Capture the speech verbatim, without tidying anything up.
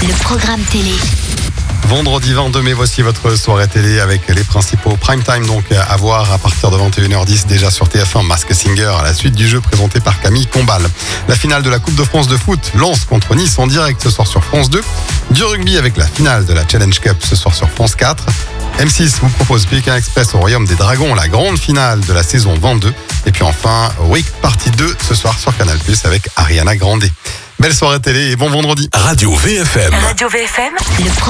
le programme télé. Vendredi vingt-deux mai, voici votre soirée télé avec les principaux prime time donc à voir à partir de vingt et une heures dix déjà sur T F un, Masked Singer à la suite du jeu présenté par Camille Combal. La finale de la Coupe de France de foot, Lens contre Nice en direct ce soir sur France deux. Du rugby avec la finale de la Challenge Cup ce soir sur France quatre. M six vous propose Pékin Express au Royaume des Dragons, la grande finale de la saison vingt-deux. Et puis enfin, Week partie deux ce soir sur Canal plus, avec Ariana Grande. Belle soirée télé et bon vendredi. Radio V F M. Radio V F M, le programme